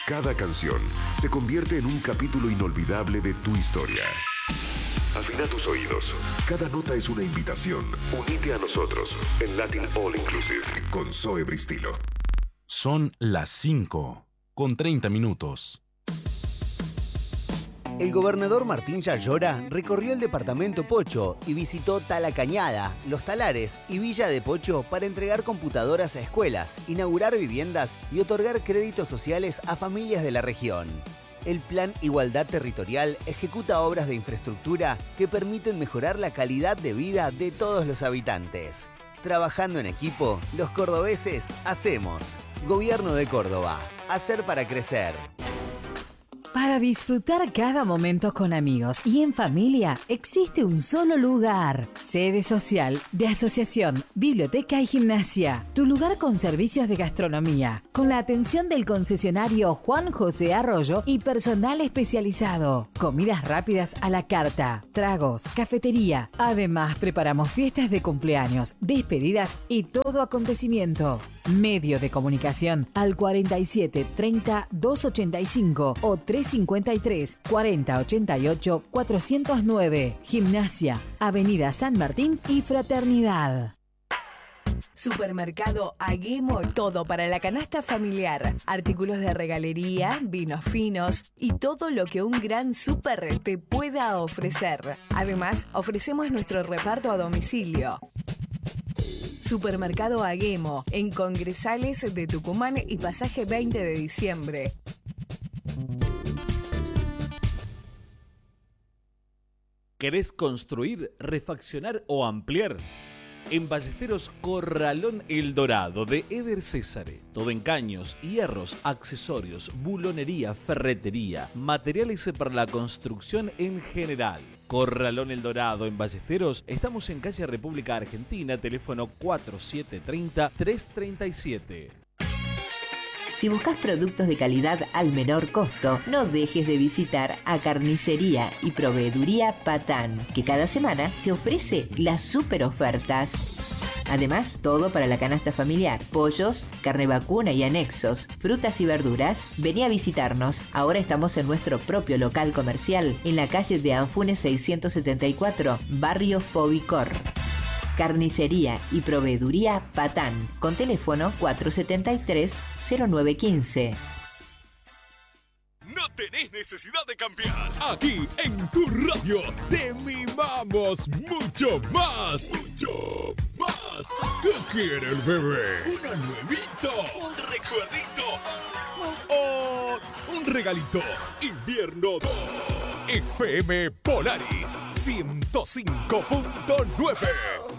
Cada canción se convierte en un capítulo inolvidable de tu historia. Afina tus oídos. Cada nota es una invitación. Unite a nosotros en Latin All Inclusive con Zoe Bristilo. Son las 5:30. El gobernador Martín Yayora recorrió el departamento Pocho y visitó Tala Cañada, Los Talares y Villa de Pocho para entregar computadoras a escuelas, inaugurar viviendas y otorgar créditos sociales a familias de la región. El Plan Igualdad Territorial ejecuta obras de infraestructura que permiten mejorar la calidad de vida de todos los habitantes. Trabajando en equipo, los cordobeses hacemos. Gobierno de Córdoba. Hacer para crecer. Para disfrutar cada momento con amigos y en familia, existe un solo lugar. Sede social de Asociación, Biblioteca y Gimnasia. Tu lugar con servicios de gastronomía, con la atención del concesionario Juan José Arroyo y personal especializado. Comidas rápidas a la carta, tragos, cafetería. Además, preparamos fiestas de cumpleaños, despedidas y todo acontecimiento. Medio de comunicación al 47 30 285 o 353 40 88 409. Gimnasia, Avenida San Martín y Fraternidad. Supermercado Aguemo, todo para la canasta familiar. Artículos de regalería, vinos finos y todo lo que un gran súper te pueda ofrecer. Además, ofrecemos nuestro reparto a domicilio. Supermercado Aguemo, en Congresales de Tucumán y Pasaje 20 de diciembre. ¿Querés construir, refaccionar o ampliar? En Ballesteros Corralón El Dorado de Eder Césare. Todo en caños, hierros, accesorios, bulonería, ferretería, materiales para la construcción en general. Corralón El Dorado en Ballesteros. Estamos en calle República Argentina, teléfono 4730-337. Si buscas productos de calidad al menor costo, no dejes de visitar a Carnicería y Proveeduría Patán, que cada semana te ofrece las super ofertas. Además, todo para la canasta familiar, pollos, carne vacuna y anexos, frutas y verduras. Vení a visitarnos. Ahora estamos en nuestro propio local comercial, en la calle de Anfunes 674, barrio Fobicor. Carnicería y Proveeduría Patán, con teléfono 473-0915. No tenés necesidad de cambiar. Aquí en tu radio te mimamos mucho más. Mucho más. ¿Qué quiere el bebé? ¿Una nuevito? ¿Un recuerdito? ¿O un regalito? Invierno 2. FM Polaris 105.9.